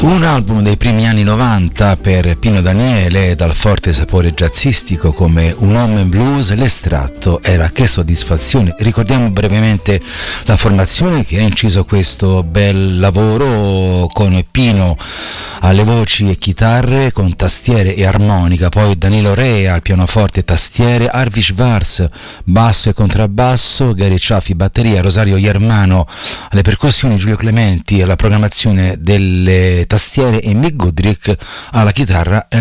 Un album dei primi anni 90 per Pino Daniele, dal forte sapore jazzistico come Un uomo in blues. L'estratto era Che soddisfazione. Ricordiamo brevemente la formazione che ha inciso questo bel lavoro, con Pino alle voci e chitarre, con tastiere e armonica, poi Danilo Rea al pianoforte e tastiere, Arvi Schwarz basso e contrabbasso, Gary Ciaffi batteria, Rosario Iermano alle percussioni, Giulio Clementi alla programmazione delle tastiere e Mick Goodrick alla chitarra e